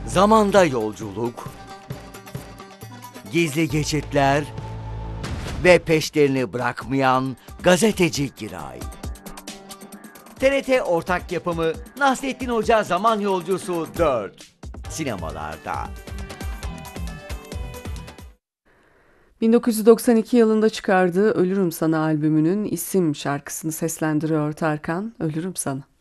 Zamanda yolculuk, gizli geçitler ve peşlerini bırakmayan gazeteci Giray. TRT ortak yapımı Nasrettin Hoca Zaman Yolcusu 4 sinemalarda. 1992 yılında çıkardığı Ölürüm Sana albümünün isim şarkısını seslendiriyor Tarkan, Ölürüm Sana.